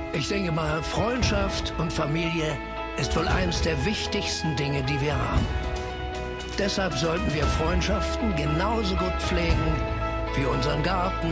Ich denke mal, Freundschaft und Familie ist wohl eines der wichtigsten Dinge, die wir haben. Deshalb sollten wir Freundschaften genauso gut pflegen wie unseren Garten,